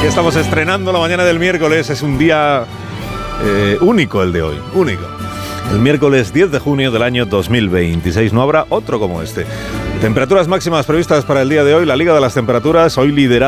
Ya estamos estrenando la mañana del miércoles. Es un día único el de hoy, único. El miércoles 10 de junio del año 2026. No habrá otro como este. Temperaturas máximas previstas para el día de hoy. La Liga de las Temperaturas hoy lidera